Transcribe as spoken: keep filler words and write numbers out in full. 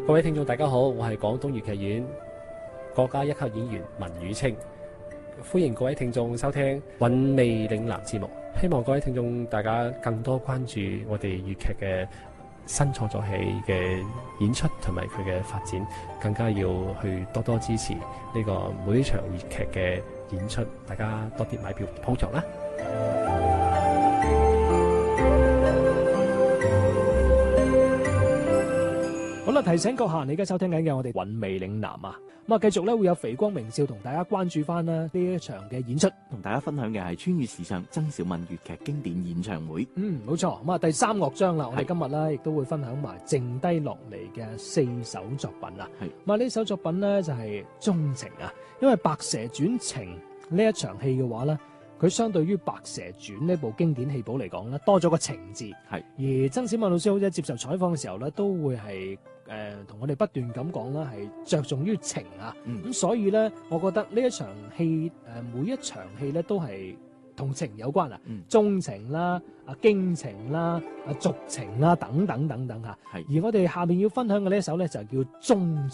各位聽眾大家好，我係廣東粵劇院國家一級演員文宇清，歡迎各位聽眾收聽韻味嶺南節目。希望各位聽眾大家更多關注我哋粵劇嘅新創作戲嘅演出同埋佢嘅發展，更加要去多多支持呢個每一場粵劇嘅演出，大家多啲買票捧場啦。 好啦，提醒閣下，你而家收聽緊嘅我哋韻味嶺南啊，咁啊繼續咧會有肥光明笑同大家關注翻啦呢一場嘅演出， 同大家分享嘅係穿越時尚曾小敏粵劇經典演唱會。 嗯，冇錯，咁啊第三樂章啦，我哋今日咧亦都會分享埋剩低落嚟嘅四首作品啊。係，咁啊呢首作品咧就係鍾情啊，因為《白蛇傳情》呢一場戲嘅話咧，佢相對於《白蛇傳》呢部經典戲寶嚟講咧，多咗個情字。係，而曾小敏老師好似接受採訪嘅時候咧，都會係誒同我哋不斷咁講啦，係着重於情啊。咁、嗯、所以咧，我覺得呢一場戲誒、呃、每一場戲咧都係同情有關啊，鍾、嗯、情啦、啊驚情啦、啊俗情啦等等等等嚇。係，而我哋下面要分享嘅呢一首咧就叫鍾。